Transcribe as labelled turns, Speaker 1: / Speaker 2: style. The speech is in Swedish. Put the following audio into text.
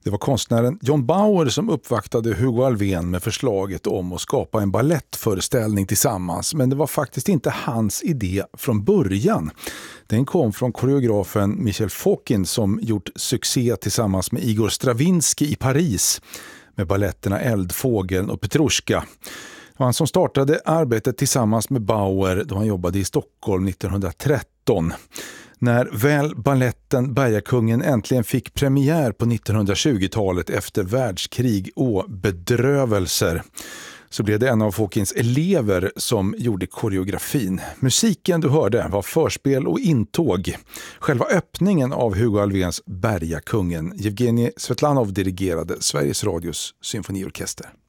Speaker 1: Det var konstnären John Bauer som uppvaktade Hugo Alfvén med förslaget om att skapa en ballettföreställning tillsammans. Men det var faktiskt inte hans idé från början. Den kom från koreografen Michel Fokine som gjort succé tillsammans med Igor Stravinsky i Paris med balletterna Eldfågeln och Petrushka. Det var han som startade arbetet tillsammans med Bauer då han jobbade i Stockholm 1913. När väl balletten Bergakungen äntligen fick premiär på 1920-talet efter världskrig och bedrövelser så blev det en av Fokins elever som gjorde koreografin. Musiken du hörde var förspel och intåg. Själva öppningen av Hugo Alfvéns Bergakungen. Evgenij Svetlanov dirigerade Sveriges Radios symfoniorkester.